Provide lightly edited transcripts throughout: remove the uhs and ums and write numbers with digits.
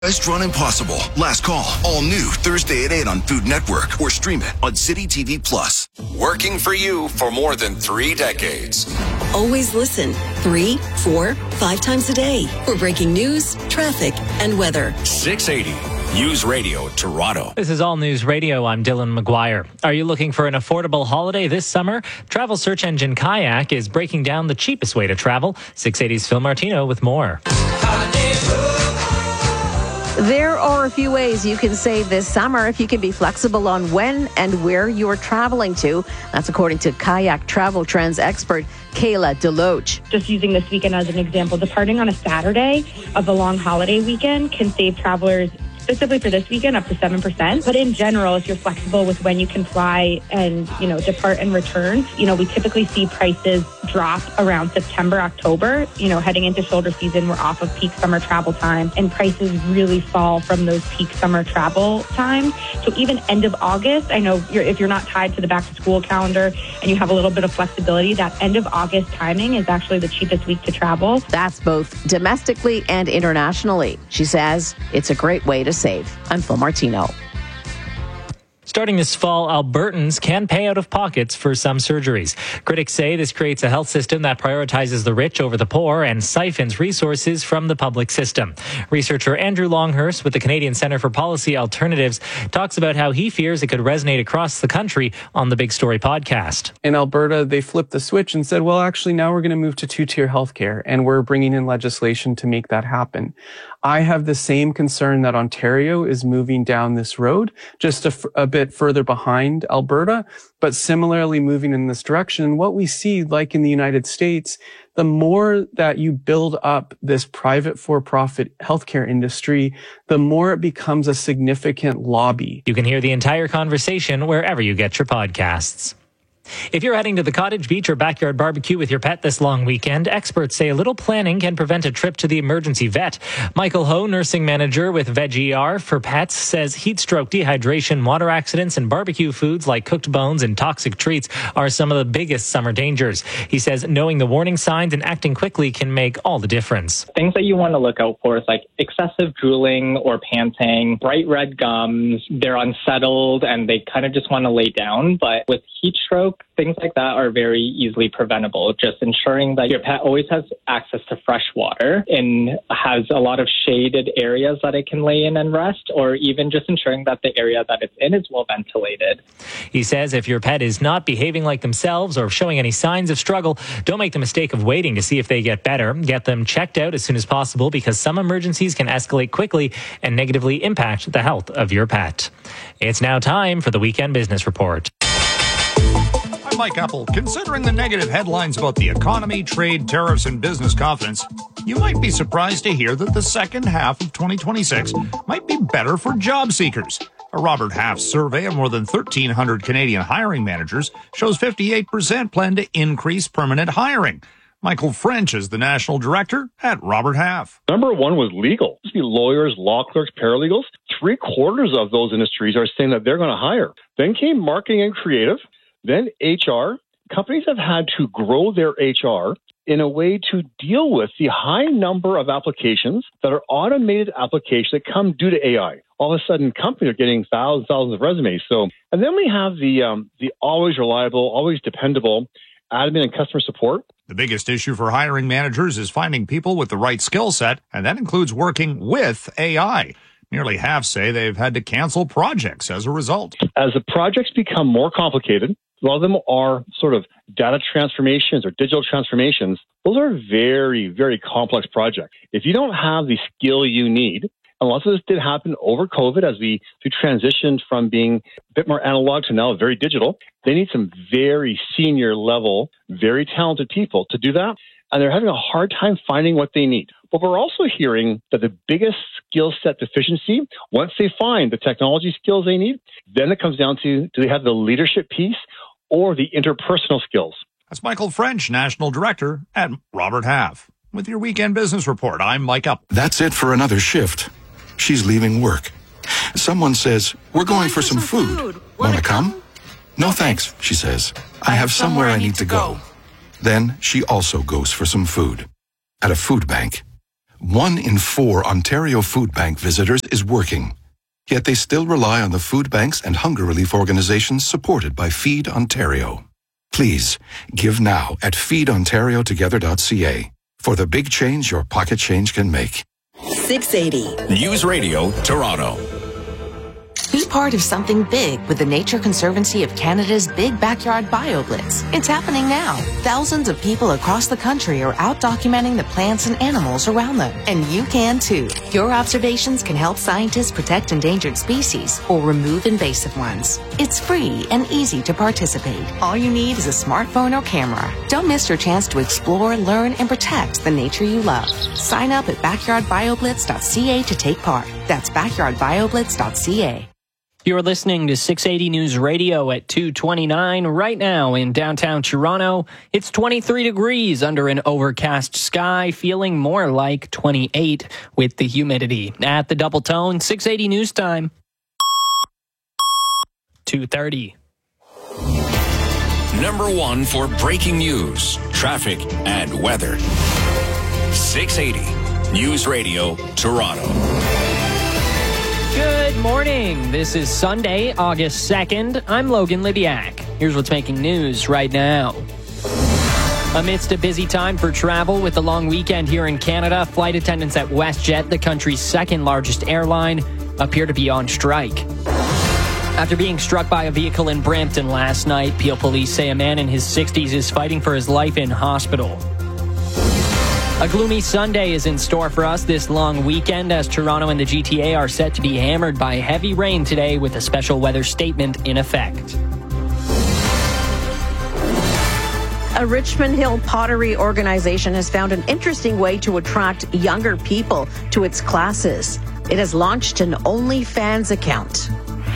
Restaurant Impossible. Last call. All new Thursday at 8 on Food Network or stream it on City TV Plus. Working for you for more than 3 decades. Always listen 3, 4, 5 times a day for breaking news, traffic, and weather. 680 News Radio Toronto. This is All News Radio. I'm Dylan McGuire. Are you looking for an affordable holiday this summer? Travel search engine Kayak is breaking down the cheapest way to travel. 680's Phil Martino with more. There are a few ways you can save this summer if you can be flexible on when and where you're traveling to. That's according to Kayak travel trends expert Kayla Deloach. Just using this weekend as an example, departing on a Saturday of a long holiday weekend can save travelers specifically for this weekend up to 7%. But in general, if you're flexible with when you can fly and, depart and return, we typically see prices drop around September, October. Heading into shoulder season, we're off of peak summer travel time and prices really fall from those peak summer travel times. So even end of August, I know if you're not tied to the back to school calendar and you have a little bit of flexibility, that end of August timing is actually the cheapest week to travel. That's both domestically and internationally. She says it's a great way to save. I'm Phil Martino. Starting this fall, Albertans can pay out of pockets for some surgeries. Critics say this creates a health system that prioritizes the rich over the poor and siphons resources from the public system. Researcher Andrew Longhurst with the Canadian Centre for Policy Alternatives talks about how he fears it could resonate across the country on the Big Story podcast. In Alberta, they flipped the switch and said, well, actually, now we're going to move to two-tier healthcare, and we're bringing in legislation to make that happen. I have the same concern that Ontario is moving down this road, just a bit further behind Alberta, but similarly moving in this direction. What we see, like in the United States, the more that you build up this private for-profit healthcare industry, the more it becomes a significant lobby. You can hear the entire conversation wherever you get your podcasts. If you're heading to the cottage, beach, or backyard barbecue with your pet this long weekend, experts say a little planning can prevent a trip to the emergency vet. Michael Ho, nursing manager with VegER for Pets, says heat stroke, dehydration, water accidents, and barbecue foods like cooked bones and toxic treats are some of the biggest summer dangers. He says knowing the warning signs and acting quickly can make all the difference. Things that you want to look out for is like excessive drooling or panting, bright red gums, they're unsettled and they kind of just want to lay down. But with heat stroke, things like that are very easily preventable. Just ensuring that your pet always has access to fresh water and has a lot of shaded areas that it can lay in and rest, or even just ensuring that the area that it's in is well ventilated. He says if your pet is not behaving like themselves or showing any signs of struggle, don't make the mistake of waiting to see if they get better. Get them checked out as soon as possible because some emergencies can escalate quickly and negatively impact the health of your pet. It's now time for the Weekend Business Report. I'm Mike Apple. Considering the negative headlines about the economy, trade, tariffs, and business confidence, you might be surprised to hear that the second half of 2026 might be better for job seekers. A Robert Half survey of more than 1,300 Canadian hiring managers shows 58% plan to increase permanent hiring. Michael French is the national director at Robert Half. Number one was legal. This would be lawyers, law clerks, paralegals. 3/4 of those industries are saying that they're going to hire. Then came marketing and creative. Then HR. Companies have had to grow their HR in a way to deal with the high number of applications that are automated applications that come due to AI. All of a sudden, companies are getting thousands of resumes. And then we have the always reliable, always dependable admin and customer support. The biggest issue for hiring managers is finding people with the right skill set, and that includes working with AI. Nearly half say they've had to cancel projects as a result. As the projects become more complicated, a lot of them are sort of data transformations or digital transformations. Those are very, very complex projects. If you don't have the skill you need, and lots of this did happen over COVID as we transitioned from being a bit more analog to now very digital, they need some very senior level, very talented people to do that. And they're having a hard time finding what they need. But we're also hearing that the biggest skill set deficiency, once they find the technology skills they need, then it comes down to, do they have the leadership piece or the interpersonal skills? That's Michael French, National Director at Robert Half. With your Weekend Business Report, I'm Mike Up. That's it for another shift. She's leaving work. Someone says, we're going for some food. Want to come? No thanks, she says. I have somewhere I need to go. Then she also goes for some food at a food bank. 1 in 4 Ontario Food Bank visitors is working. Yet they still rely on the food banks and hunger relief organizations supported by Feed Ontario. Please, give now at feedontariotogether.ca for the big change your pocket change can make. 680. News Radio, Toronto. Be part of something big with the Nature Conservancy of Canada's Big Backyard BioBlitz. It's happening now. Thousands of people across the country are out documenting the plants and animals around them. And you can too. Your observations can help scientists protect endangered species or remove invasive ones. It's free and easy to participate. All you need is a smartphone or camera. Don't miss your chance to explore, learn, and protect the nature you love. Sign up at backyardbioblitz.ca to take part. That's backyardbioblitz.ca. You're listening to 680 News Radio at 2:29 right now in downtown Toronto. It's 23 degrees under an overcast sky, feeling more like 28 with the humidity. At the Double Tone, 680 News Time. 2:30. Number 1 for breaking news, traffic, and weather. 680 News Radio, Toronto. Good morning. This is Sunday, August 2nd. I'm Logan Libiak. Here's what's making news right now. Amidst a busy time for travel with the long weekend here in Canada, flight attendants at WestJet, the country's second largest airline, appear to be on strike. After being struck by a vehicle in Brampton last night, Peel police say a man in his 60s is fighting for his life in hospital. A gloomy Sunday is in store for us this long weekend as Toronto and the GTA are set to be hammered by heavy rain today with a special weather statement in effect. A Richmond Hill pottery organization has found an interesting way to attract younger people to its classes. It has launched an OnlyFans account.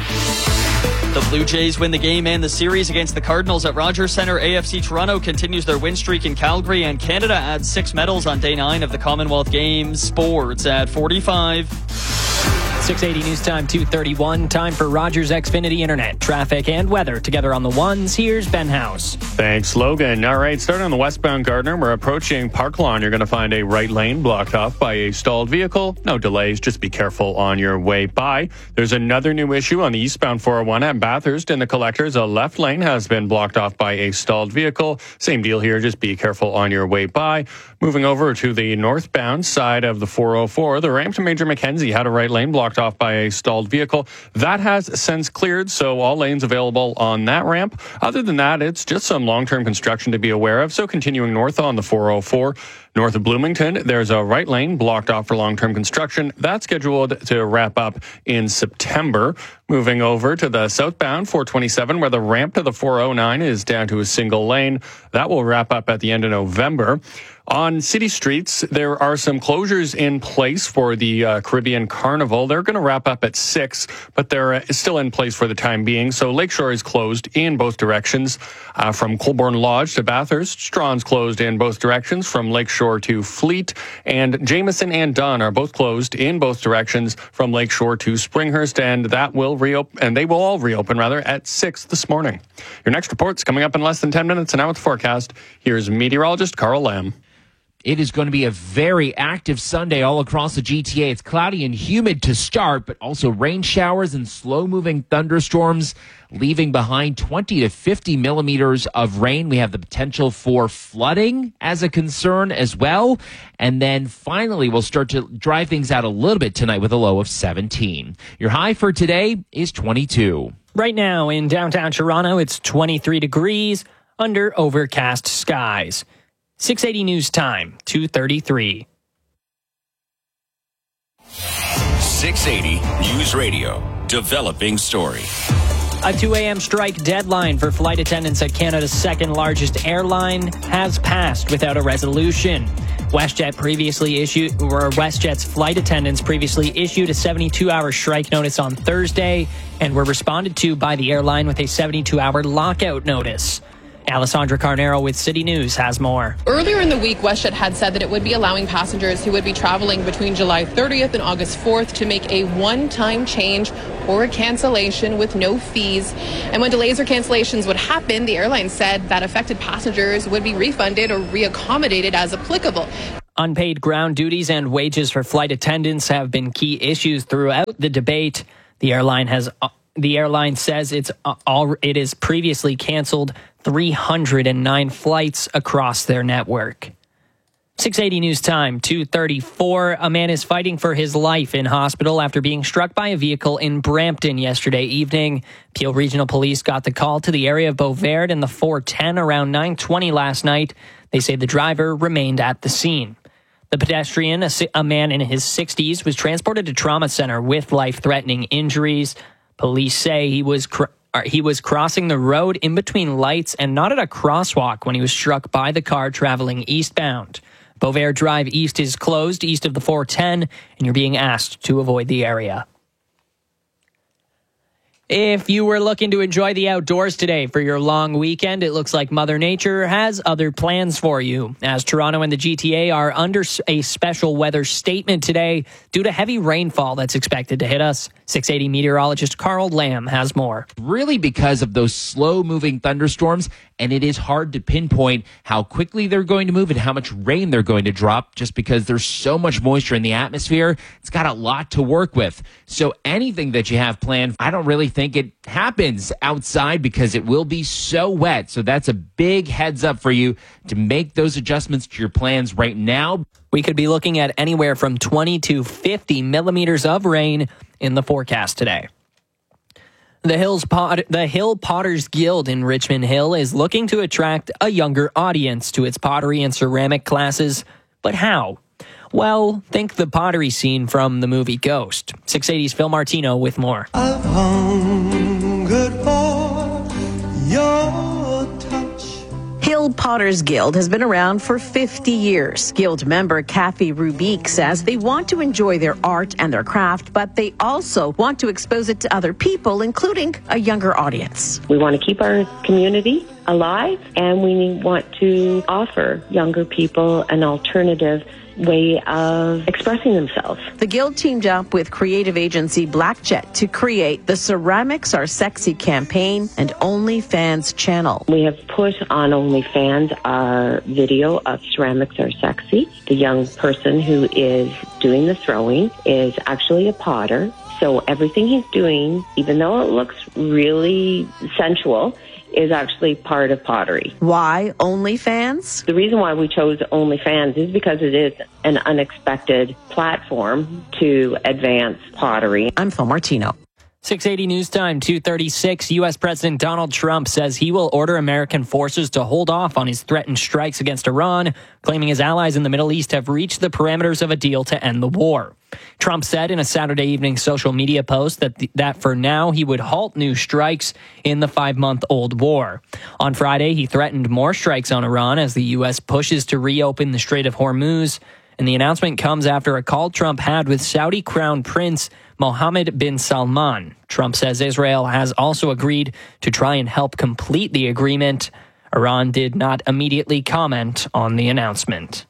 The Blue Jays win the game and the series against the Cardinals at Rogers Centre. AFC Toronto continues their win streak in Calgary, and Canada adds 6 medals on day 9 of the Commonwealth Games. Sports at 45. 680 News Time, 2:31. Time for Rogers Xfinity Internet. Traffic and weather together on the ones. Here's Ben House. Thanks, Logan. All right, starting on the westbound Gardner, we're approaching Park Lawn. You're going to find a right lane blocked off by a stalled vehicle. No delays. Just be careful on your way by. There's another new issue on the eastbound 401 at Bathurst in the Collectors. A left lane has been blocked off by a stalled vehicle. Same deal here. Just be careful on your way by. Moving over to the northbound side of the 404, the ramp to Major Mackenzie had a right lane blocked off by a stalled vehicle. That has since cleared, so all lanes available on that ramp. Other than that, it's just some long-term construction to be aware of. So continuing north on the 404, north of Bloomington, there's a right lane blocked off for long-term construction. That's scheduled to wrap up in September. Moving over to the southbound 427, where the ramp to the 409 is down to a single lane. That will wrap up at the end of November. On city streets, there are some closures in place for the Caribbean Carnival. They're going to wrap up at 6, but they're still in place for the time being. So Lakeshore is closed in both directions. From Colborne Lodge to Bathurst, Strawn's closed in both directions from Lakeshore to Fleet. And Jameson and Dunn are both closed in both directions from Lakeshore to Springhurst. And that will reopen, and they will all reopen rather at 6 this morning. Your next report's coming up in less than 10 minutes. And now with the forecast, here's meteorologist Carl Lamb. It is going to be a very active Sunday all across the GTA. It's cloudy and humid to start, but also rain showers and slow-moving thunderstorms, leaving behind 20 to 50 millimeters of rain. We have the potential for flooding as a concern as well. And then finally, we'll start to dry things out a little bit tonight with a low of 17. Your high for today is 22. Right now in downtown Toronto, it's 23 degrees under overcast skies. 680 News Time, 2:33. 680 News Radio, developing story. A 2 a.m. strike deadline for flight attendants at Canada's second largest airline has passed without a resolution. WestJet's flight attendants previously issued a 72-hour strike notice on Thursday and were responded to by the airline with a 72-hour lockout notice. Alessandra Carnero with City News has more. Earlier in the week, WestJet had said that it would be allowing passengers who would be traveling between July 30th and August 4th to make a one-time change or a cancellation with no fees. And when delays or cancellations would happen, the airline said that affected passengers would be refunded or reaccommodated as applicable. Unpaid ground duties and wages for flight attendants have been key issues throughout the debate. The airline says it has previously canceled 309 flights across their network. 680 News Time, 2:34. A man is fighting for his life in hospital after being struck by a vehicle in Brampton yesterday evening. Peel Regional Police got the call to the area of Beauvert in the 410 around 9:20 last night. They say the driver remained at the scene. The pedestrian, a man in his 60s, was transported to trauma center with life-threatening injuries. Police say he was crossing the road in between lights and not at a crosswalk when he was struck by the car traveling eastbound. Beauvert Drive East is closed east of the 410, and you're being asked to avoid the area. If you were looking to enjoy the outdoors today for your long weekend, it looks like Mother Nature has other plans for you, as Toronto and the GTA are under a special weather statement today due to heavy rainfall that's expected to hit us. 680 meteorologist Carl Lamb has more. Really because of those slow-moving thunderstorms, and it is hard to pinpoint how quickly they're going to move and how much rain they're going to drop just because there's so much moisture in the atmosphere. It's got a lot to work with. So anything that you have planned, I don't really think it happens outside because it will be so wet. So that's a big heads up for you to make those adjustments to your plans right now. We could be looking at anywhere from 20 to 50 millimeters of rain in the forecast today. The Hill Potters Guild in Richmond Hill is looking to attract a younger audience to its pottery and ceramic classes. But how? Well, think the pottery scene from the movie Ghost. 680's Phil Martino with more. I've hungered for your touch. Hill Potters Guild has been around for 50 years. Guild member Kathy Rubik says they want to enjoy their art and their craft, but they also want to expose it to other people, including a younger audience. We want to keep our community alive, and we want to offer younger people an alternative way of expressing themselves. The Guild teamed up with creative agency Blackjet to create the Ceramics Are Sexy campaign and OnlyFans channel. We have put on OnlyFans our video of Ceramics Are Sexy. The young person who is doing the throwing is actually a potter. So everything he's doing, even though it looks really sensual, is actually part of pottery. Why OnlyFans? The reason why we chose OnlyFans is because it is an unexpected platform to advance pottery. I'm Phil Martino. 680 News Time, 2:36. U.S. President Donald Trump says he will order American forces to hold off on his threatened strikes against Iran, claiming his allies in the Middle East have reached the parameters of a deal to end the war. Trump said in a Saturday evening social media post that for now he would halt new strikes in the 5-month-old war. On Friday, he threatened more strikes on Iran as the U.S. pushes to reopen the Strait of Hormuz. And the announcement comes after a call Trump had with Saudi Crown Prince Mohammed bin Salman. Trump says Israel has also agreed to try and help complete the agreement. Iran did not immediately comment on the announcement.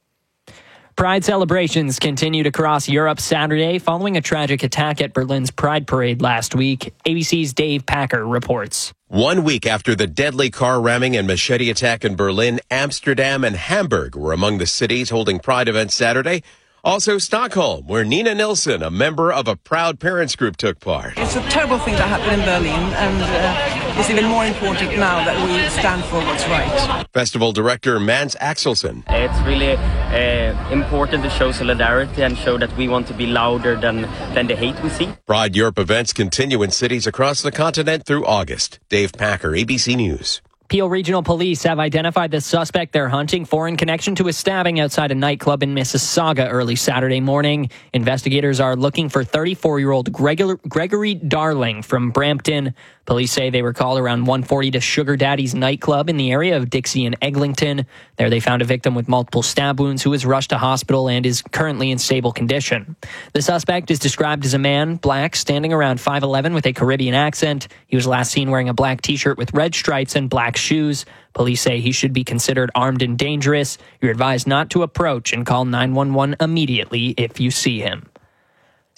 Pride celebrations continued across Europe Saturday following a tragic attack at Berlin's Pride Parade last week. ABC's Dave Packer reports. 1 week after the deadly car ramming and machete attack in Berlin, Amsterdam and Hamburg were among the cities holding Pride events Saturday. Also Stockholm, where Nina Nilsson, a member of a Proud Parents group, took part. It's a terrible thing that happened in Berlin, and it's even more important now that we stand for what's right. Festival director Mans Axelsson. It's really important to show solidarity and show that we want to be louder than the hate we see. Pride Europe events continue in cities across the continent through August. Dave Packer, ABC News. Peel Regional Police have identified the suspect they're hunting for in connection to a stabbing outside a nightclub in Mississauga early Saturday morning. Investigators are looking for 34-year-old Gregory Darling from Brampton. Police say they were called around 1:40 to Sugar Daddy's nightclub in the area of Dixie and Eglinton. There they found a victim with multiple stab wounds who was rushed to hospital and is currently in stable condition. The suspect is described as a man, black, standing around 5'11" with a Caribbean accent. He was last seen wearing a black t-shirt with red stripes and black shoes. Police say he should be considered armed and dangerous. You're advised not to approach and call 911 immediately if you see him.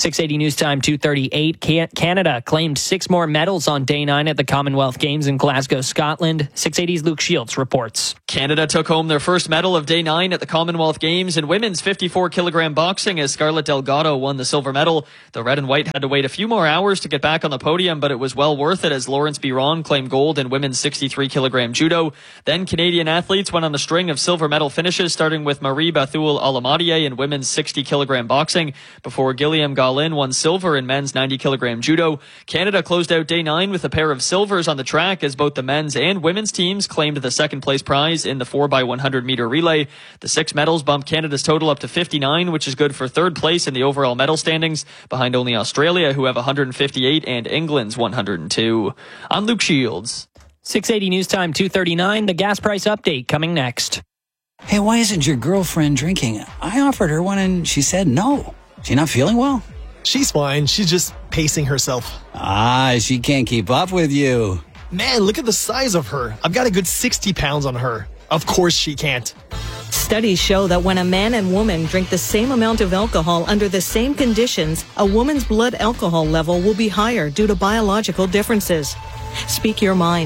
680 News Time, 2:38. Canada claimed 6 more medals on day 9 at the Commonwealth Games in Glasgow, Scotland. 680's Luke Shields reports. Canada took home their first medal of day 9 at the Commonwealth Games in women's 54-kilogram boxing as Scarlett Delgado won the silver medal. The red and white had to wait a few more hours to get back on the podium, but it was well worth it as Lawrence Biron claimed gold in women's 63-kilogram judo. Then Canadian athletes went on a string of silver medal finishes, starting with Marie Bathul Alamadier in women's 60-kilogram boxing, before Gilliam Gaulin won silver in men's 90-kilogram judo. Canada closed out day 9 with a pair of silvers on the track as both the men's and women's teams claimed the second-place prize in the 4x100-meter relay. The 6 medals bumped Canada's total up to 59, which is good for third place in the overall medal standings, behind only Australia, who have 158, and England's 102. I'm Luke Shields. 680 News Time, 2:39. The gas price update coming next. Hey, why isn't your girlfriend drinking? I offered her one and she said no. She not feeling well? She's fine. She's just pacing herself. She can't keep up with you. Man, look at the size of her. I've got a good 60 pounds on her. Of course she can't. Studies show that when a man and woman drink the same amount of alcohol under the same conditions, a woman's blood alcohol level will be higher due to biological differences. Speak your mind.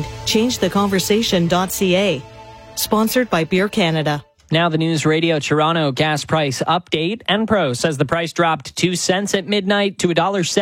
ChangeTheConversation.ca. Sponsored by Beer Canada. Now the News Radio Toronto gas price update. Enpro says the price dropped 2 cents at midnight to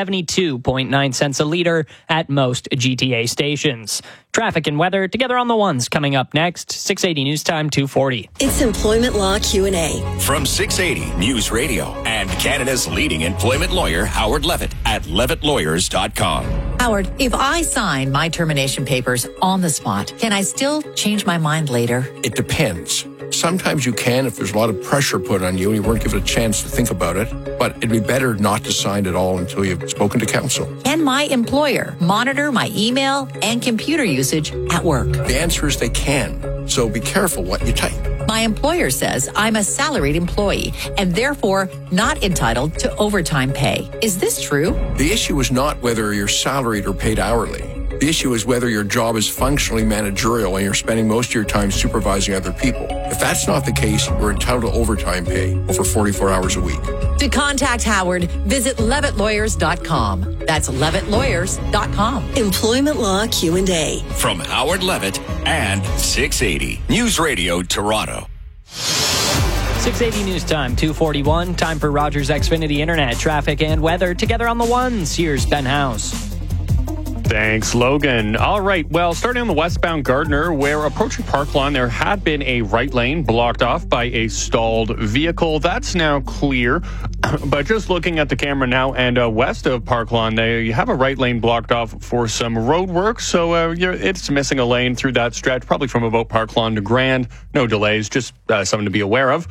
$1.72.9 a liter at most GTA stations. Traffic and weather together on the ones coming up next. 680 News Time, 2:40. It's Employment Law Q&A. From 680 News Radio and Canada's leading employment lawyer, Howard Levitt at levittlawyers.com. Howard, if I sign my termination papers on the spot, can I still change my mind later? It depends. Sometimes you can if there's a lot of pressure put on you and you weren't given a chance to think about it. But it'd be better not to sign at all until you've spoken to counsel. Can my employer monitor my email and computer usage at work? The answer is they can. So be careful what you type. My employer says I'm a salaried employee and therefore not entitled to overtime pay. Is this true? The issue is not whether you're salaried or paid hourly. The issue is whether your job is functionally managerial and you're spending most of your time supervising other people. If that's not the case, you're entitled to overtime pay over 44 hours a week. To contact Howard, visit levittlawyers.com. That's levittlawyers.com. Employment Law Q&A. From Howard Levitt and 680 News Radio Toronto. 680 News Time, 2:41. Time for Rogers Xfinity Internet traffic and weather together on the ones. Here's Ben House. Thanks, Logan. All right, well, starting on the westbound Gardner, where approaching Park Lawn, there had been a right lane blocked off by a stalled vehicle. That's now clear. But just looking at the camera now and west of Park Lawn, you have a right lane blocked off for some road work. So it's missing a lane through that stretch, probably from about Park Lawn to Grand. No delays, just something to be aware of.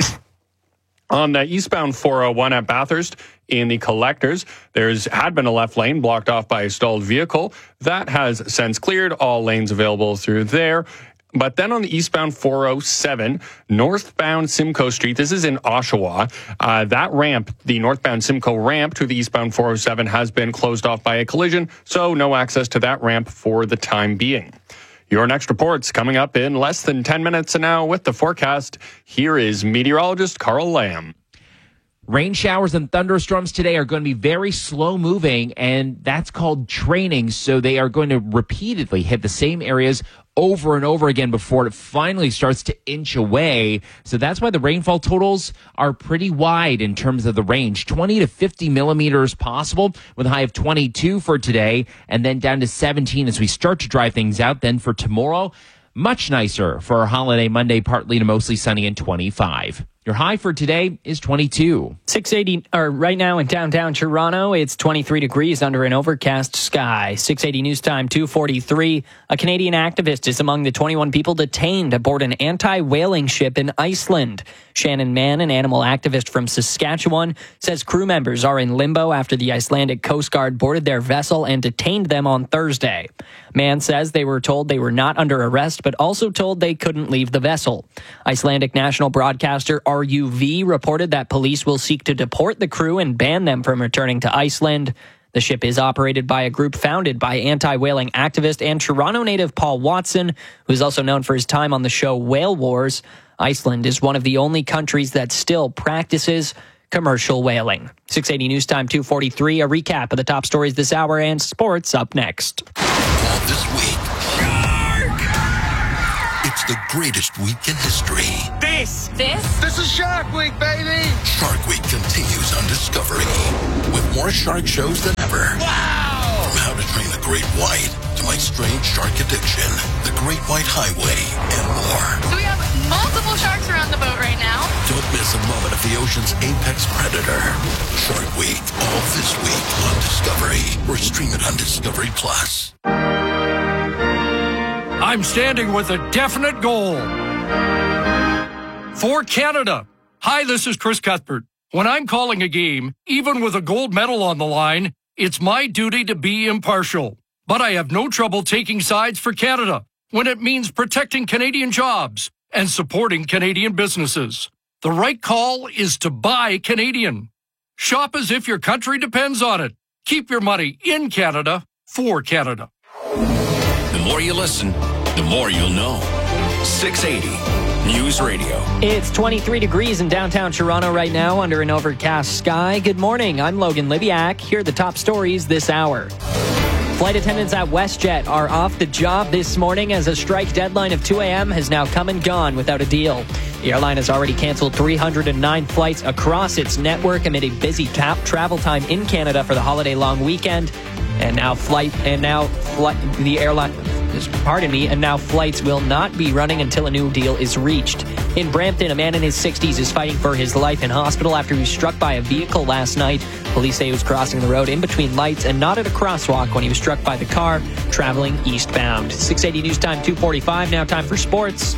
On the eastbound 401 at Bathurst in the collectors, had been a left lane blocked off by a stalled vehicle. That has since cleared. All lanes available through there. But then on the eastbound 407, northbound Simcoe Street, this is in Oshawa, that ramp, the northbound Simcoe ramp to the eastbound 407 has been closed off by a collision, so no access to that ramp for the time being. Your next report's coming up in less than 10 minutes now with the forecast. Here is meteorologist Carl Lamb. Rain showers and thunderstorms today are going to be very slow moving, and that's called training. So they are going to repeatedly hit the same areas over and over again before it finally starts to inch away. So that's why the rainfall totals are pretty wide in terms of the range. 20 to 50 millimeters possible with a high of 22 for today, and then down to 17 as we start to dry things out. Then for tomorrow, much nicer for our holiday Monday, partly to mostly sunny and 25. Your high for today is 22. 680, right now in downtown Toronto, it's 23 degrees under an overcast sky. 680 News Time, 2:43. A Canadian activist is among the 21 people detained aboard an anti-whaling ship in Iceland. Shannon Mann, an animal activist from Saskatchewan, says crew members are in limbo after the Icelandic Coast Guard boarded their vessel and detained them on Thursday. Mann says they were told they were not under arrest, but also told they couldn't leave the vessel. Icelandic national broadcaster RUV reported that police will seek to deport the crew and ban them from returning to Iceland. The ship is operated by a group founded by anti-whaling activist and Toronto native Paul Watson, who is also known for his time on the show Whale Wars. Iceland is one of the only countries that still practices commercial whaling. 680 News Time 2:43, a recap of the top stories this hour and sports up next. All this week. Shark! It's the greatest week in history. This is Shark Week, baby! Shark Week continues on Discovery with more shark shows than ever. Wow! From How to Train a Great White to My Strange Shark Addiction, The Great White Highway, and more. So we have multiple sharks around the boat right now. Don't miss a moment of the ocean's apex predator. Shark Week, all this week on Discovery, or stream it on Discovery Plus. I'm standing with a definite goal. For Canada. Hi, this is Chris Cuthbert. When I'm calling a game, even with a gold medal on the line, it's my duty to be impartial. But I have no trouble taking sides for Canada when it means protecting Canadian jobs and supporting Canadian businesses. The right call is to buy Canadian. Shop as if your country depends on it. Keep your money in Canada for Canada. The more you listen, the more you'll know. 680 News Radio. It's 23 degrees in downtown Toronto right now under an overcast sky. Good morning. I'm Logan Libiak. Here are the top stories this hour. Flight attendants at WestJet are off the job this morning as a strike deadline of 2 a.m. has now come and gone without a deal. The airline has already canceled 309 flights across its network amid a busy travel time in Canada for the holiday long weekend. And now flights will not be running until a new deal is reached. In Brampton, a man in his 60s is fighting for his life in hospital after he was struck by a vehicle last night. Police say he was crossing the road in between lights and not at a crosswalk when he was struck by the car traveling eastbound. 680 News Time 2:45. Now time for sports.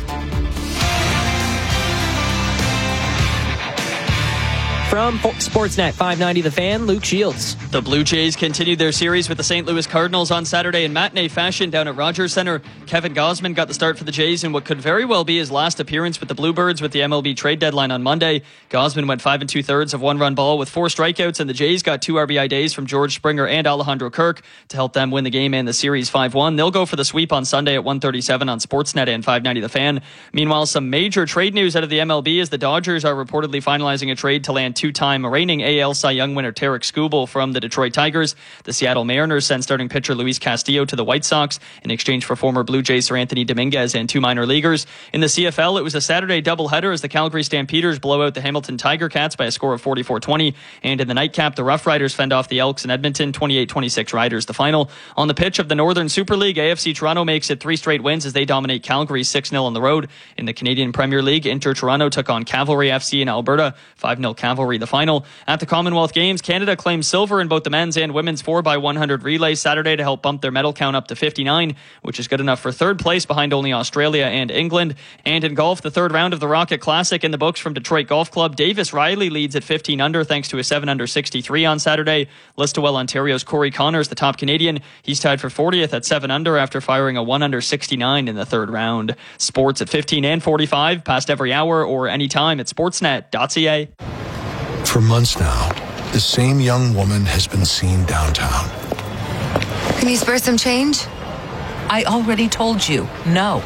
From Sportsnet 590 The Fan, Luke Shields. The Blue Jays continued their series with the St. Louis Cardinals on Saturday in matinee fashion down at Rogers Centre. Kevin Gausman got the start for the Jays in what could very well be his last appearance with the Bluebirds with the MLB trade deadline on Monday. Gausman went 5 2/3 of one-run ball with 4 strikeouts, and the Jays got 2 RBI days from George Springer and Alejandro Kirk to help them win the game and the series 5-1. They'll go for the sweep on Sunday at 1:37 on Sportsnet and 590 The Fan. Meanwhile, some major trade news out of the MLB as the Dodgers are reportedly finalizing a trade to land two-time reigning AL Cy Young winner Tarek Skubal from the Detroit Tigers. The Seattle Mariners sent starting pitcher Luis Castillo to the White Sox in exchange for former Blue Jays Sir Anthony Dominguez and 2 minor leaguers. In the CFL, it was a Saturday doubleheader as the Calgary Stampeders blow out the Hamilton Tiger Cats by a score of 44-20. And in the nightcap, the Rough Riders fend off the Elks in Edmonton, 28-26 Riders the final. On the pitch of the Northern Super League, AFC Toronto makes it 3 straight wins as they dominate Calgary 6-0 on the road. In the Canadian Premier League, Inter Toronto took on Cavalry FC in Alberta, 5-0 Cavalry the final. At the Commonwealth Games, Canada claimed silver in both the men's and women's 4x100 relays Saturday to help bump their medal count up to 59, which is good enough for third place behind only Australia and England. And in golf, the third round of the Rocket Classic in the books from Detroit Golf Club. Davis Riley leads at 15 under thanks to a 7 under 63 on Saturday. Listowel, Ontario's Corey Connors, the top Canadian. He's tied for 40th at 7 under after firing a 1 under 69 in the third round. Sports at 15 and 45, past every hour or anytime at sportsnet.ca. For months now, the same young woman has been seen downtown. Can you spare some change? I already told you, no.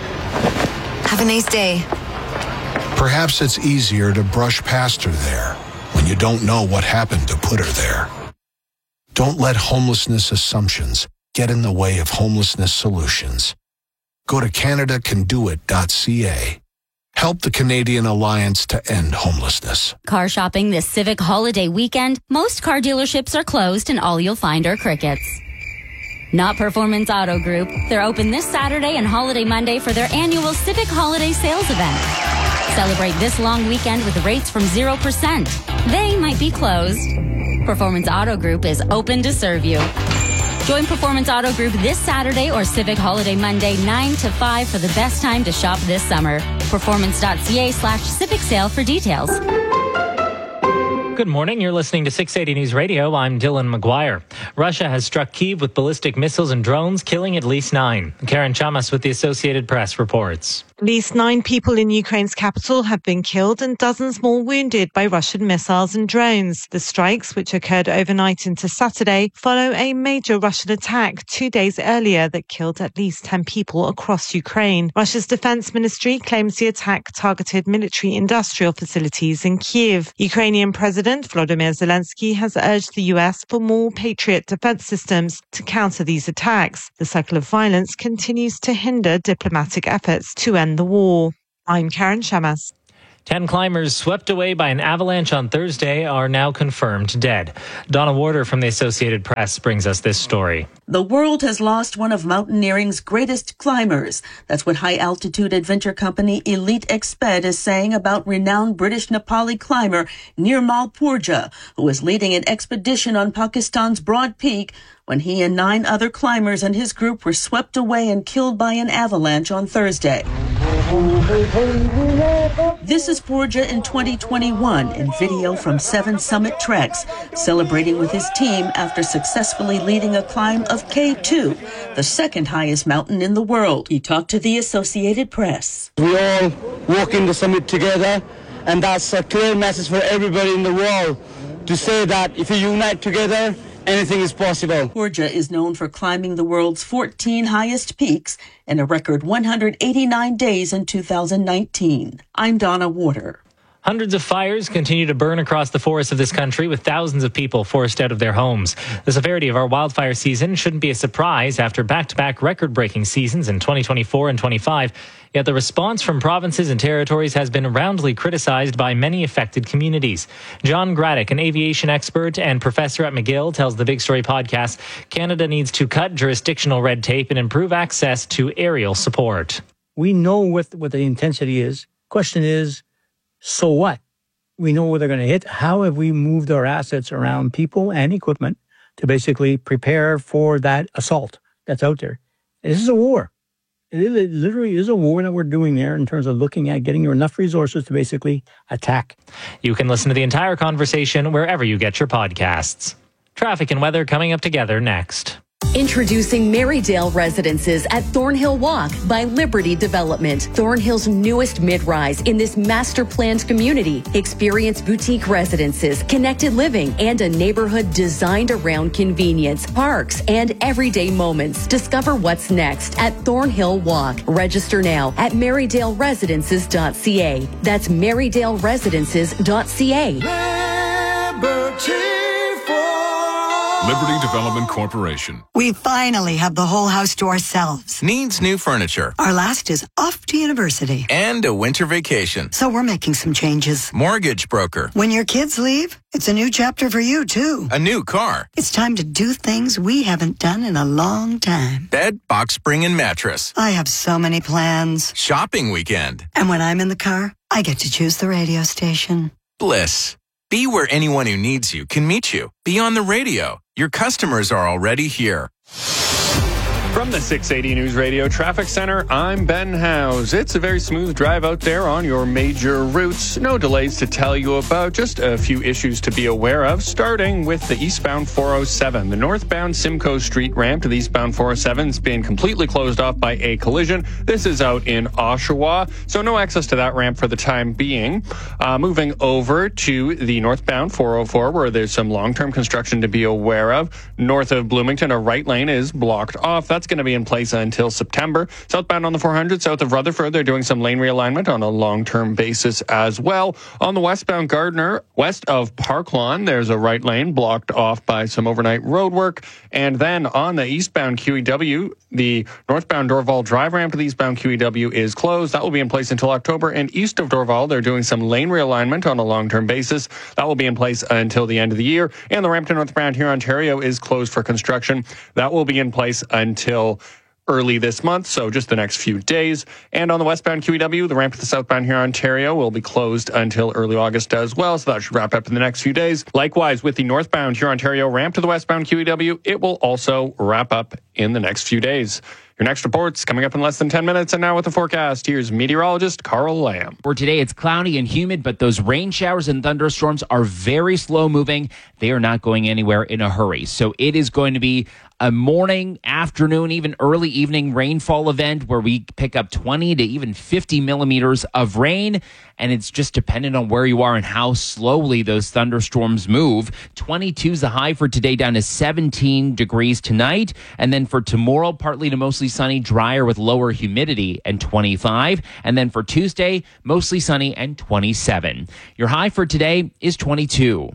Have a nice day. Perhaps it's easier to brush past her there when you don't know what happened to put her there. Don't let homelessness assumptions get in the way of homelessness solutions. Go to CanadaCanDoIt.ca. Help the Canadian Alliance to end homelessness. Car shopping this Civic holiday weekend, most car dealerships are closed and all you'll find are crickets. Not Performance Auto Group. They're open this Saturday and Holiday Monday for their annual Civic Holiday Sales event. Celebrate this long weekend with rates from 0%. They might be closed. Performance Auto Group is open to serve you. Join Performance Auto Group this Saturday or Civic Holiday Monday 9 to 5 for the best time to shop this summer. Performance.ca/Civic Sale for details. Good morning. You're listening to 680 News Radio. I'm Dylan McGuire. Russia has struck Kyiv with ballistic missiles and drones, killing at least 9. Karen Chamas with the Associated Press reports. At least 9 people in Ukraine's capital have been killed and dozens more wounded by Russian missiles and drones. The strikes, which occurred overnight into Saturday, follow a major Russian attack 2 days earlier that killed at least 10 people across Ukraine. Russia's defense ministry claims the attack targeted military-industrial facilities in Kyiv. Ukrainian President Volodymyr Zelensky has urged the US for more Patriot defense systems to counter these attacks. The cycle of violence continues to hinder diplomatic efforts to end the war. I'm Karen Shamas. 10 climbers swept away by an avalanche on Thursday are now confirmed dead. Donna Warder from the Associated Press brings us this story. The world has lost one of mountaineering's greatest climbers. That's what high-altitude adventure company Elite Exped is saying about renowned British Nepali climber Nirmal Purja, who was leading an expedition on Pakistan's Broad Peak when he and 9 other climbers and his group were swept away and killed by an avalanche on Thursday. This is Purja in 2021 in video from 7 Summit Treks, celebrating with his team after successfully leading a climb of K2, the second highest mountain in the world. He talked to the Associated Press. We all walk in the summit together, and that's a clear message for everybody in the world to say that if you unite together, anything is possible. Purja is known for climbing the world's 14 highest peaks in a record 189 days in 2019. I'm Donna Warder. Hundreds of fires continue to burn across the forests of this country, with thousands of people forced out of their homes. The severity of our wildfire season shouldn't be a surprise after back-to-back record-breaking seasons in 2024 and 25. Yet the response from provinces and territories has been roundly criticized by many affected communities. John Graddick, an aviation expert and professor at McGill, tells the Big Story podcast Canada needs to cut jurisdictional red tape and improve access to aerial support. We know what the intensity is. Question is, so what? We know where they're going to hit. How have we moved our assets around people and equipment to basically prepare for that assault that's out there? And this is a war. It literally is a war that we're doing there in terms of looking at getting enough resources to basically attack. You can listen to the entire conversation wherever you get your podcasts. Traffic and weather coming up together next. Introducing Marydale Residences at Thornhill Walk by Liberty Development. Thornhill's newest mid-rise in this master-planned community. Experience boutique residences, connected living, and a neighborhood designed around convenience, parks, and everyday moments. Discover what's next at Thornhill Walk. Register now at marydale-residences.ca. That's marydale-residences.ca. Liberty Development Corporation. We finally have the whole house to ourselves. Needs new furniture. Our last is off to university. And a winter vacation. So we're making some changes. Mortgage broker. When your kids leave, it's a new chapter for you, too. A new car. It's time to do things we haven't done in a long time. Bed, box spring, and mattress. I have so many plans. Shopping weekend. And when I'm in the car, I get to choose the radio station. Bliss. Be where anyone who needs you can meet you. Be on the radio. Your customers are already here. From the 680 News Radio Traffic Center, I'm Ben Howes. It's a very smooth drive out there on your major routes. No delays to tell you about, just a few issues to be aware of, starting with the eastbound 407. The northbound Simcoe Street ramp to the eastbound 407 is being completely closed off by a collision. This is out in Oshawa, so no access to that ramp for the time being. Moving over to the northbound 404, where there's some long-term construction to be aware of. North of Bloomington, a right lane is blocked off. That's going to be in place until September. Southbound on the 400, south of Rutherford, they're doing some lane realignment on a long-term basis as well. On the westbound Gardner, west of Park Lawn, there's a right lane blocked off by some overnight road work. And then on the eastbound QEW, the northbound Dorval Drive ramp to the eastbound QEW is closed. That will be in place until October. And east of Dorval, they're doing some lane realignment on a long-term basis. That will be in place until the end of the year. And the ramp to northbound here, Ontario, is closed for construction. That will be in place until early this month, so just the next few days. And on the westbound QEW, the ramp to the southbound here, Ontario, will be closed until early August as well, so that should wrap up in the next few days. Likewise, with the northbound here, Ontario ramp to the westbound QEW, it will also wrap up in the next few days. Your next report's coming up in less than 10 minutes. And now with the forecast, here's meteorologist Carl Lamb. For today, it's cloudy and humid, but those rain showers and thunderstorms are very slow moving. They are not going anywhere in a hurry. So it is going to be a morning, afternoon, even early evening rainfall event where we pick up 20 to even 50 millimeters of rain. And it's just dependent on where you are and how slowly those thunderstorms move. 22 is the high for today, down to 17 degrees tonight. And then for tomorrow, partly to mostly sunny, drier with lower humidity and 25. And then for Tuesday, mostly sunny and 27. Your high for today is 22.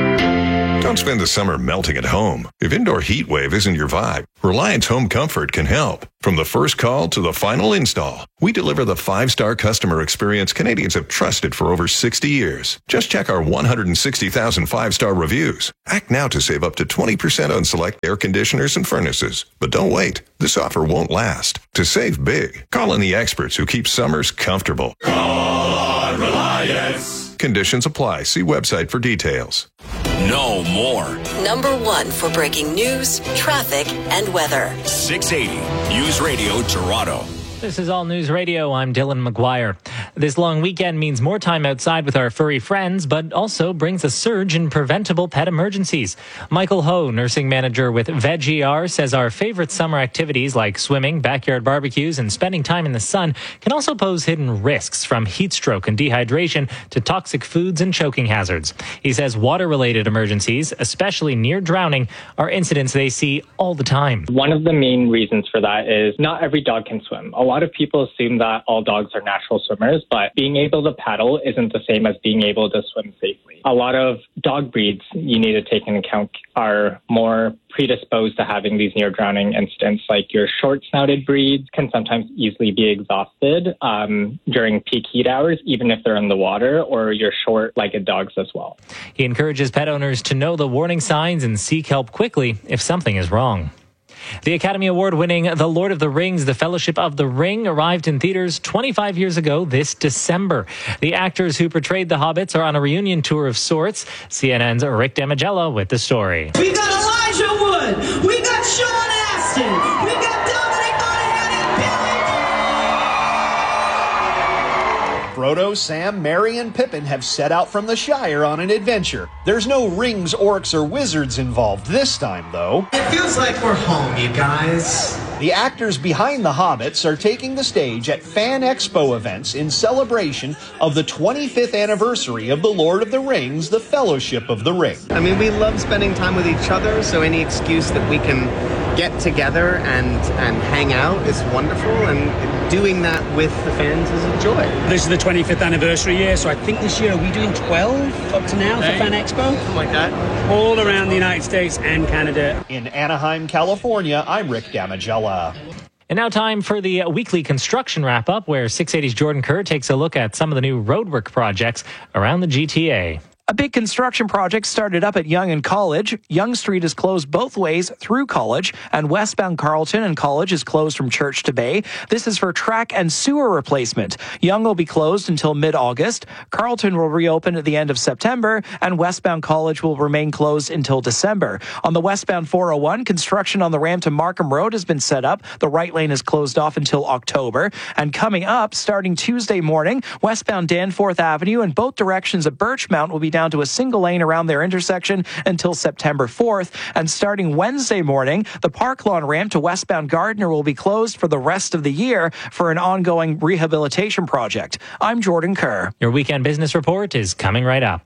Don't spend the summer melting at home. If indoor heat wave isn't your vibe, Reliance Home Comfort can help. From the first call to the final install, we deliver the 5-star customer experience Canadians have trusted for over 60 years. Just check our 160,000 5-star reviews. Act now to save up to 20% on select air conditioners and furnaces. But don't wait. This offer won't last. To save big, call in the experts who keep summers comfortable. Call on Reliance. Conditions apply. See website for details. No more. Number 1 for breaking news, traffic, and weather. 680 News Radio Toronto. This is All News Radio. I'm Dylan McGuire. This long weekend means more time outside with our furry friends, but also brings a surge in preventable pet emergencies. Michael Ho, nursing manager with VEG-ER, says our favorite summer activities like swimming, backyard barbecues, and spending time in the sun can also pose hidden risks, from heat stroke and dehydration to toxic foods and choking hazards. He says water-related emergencies, especially near drowning, are incidents they see all the time. One of the main reasons for that is not every dog can swim. A lot of people assume that all dogs are natural swimmers, but being able to paddle isn't the same as being able to swim safely. A lot of dog breeds you need to take into account are more predisposed to having these near drowning incidents, like your short-snouted breeds can sometimes easily be exhausted during peak heat hours, even if they're in the water, or your short-legged dogs as well. He encourages pet owners to know the warning signs and seek help quickly if something is wrong. The Academy Award-winning The Lord of the Rings, The Fellowship of the Ring, arrived in theaters 25 years ago this December. The actors who portrayed the hobbits are on a reunion tour of sorts. CNN's Rick Damigella with the story. We got Elijah Wood. We got Sean Astin. We got Dominic Monaghan and Billy. Frodo, Sam, Merry, and Pippin have set out from the Shire on an adventure. There's no rings, orcs, or wizards involved this time, though. It feels like we're home, you guys. The actors behind the Hobbits are taking the stage at Fan Expo events in celebration of the 25th anniversary of The Lord of the Rings, The Fellowship of the Ring. I mean, we love spending time with each other, so any excuse that we can get together and hang out is wonderful, and doing that with the fans is a joy. This is the 25th anniversary year, so I think this year, are we doing 12 up to now for Fan Expo? Something like that. All around the United States and Canada. In Anaheim, California, I'm Rick Damigella. And now time for the weekly construction wrap-up, where 680's Jordan Kerr takes a look at some of the new roadwork projects around the GTA. A big construction project started up at Yonge and College. Yonge Street is closed both ways through College, and westbound Carleton and College is closed from Church to Bay. This is for track and sewer replacement. Yonge will be closed until mid-August. Carleton will reopen at the end of September, and westbound College will remain closed until December. On the westbound 401, construction on the ramp to Markham Road has been set up. The right lane is closed off until October. And coming up, starting Tuesday morning, westbound Danforth Avenue in both directions at Birchmount will be down to a single lane around their intersection until September 4th. And starting Wednesday morning, the Park Lawn ramp to westbound Gardner will be closed for the rest of the year for an ongoing rehabilitation project. I'm Jordan Kerr. Your weekend business report is coming right up.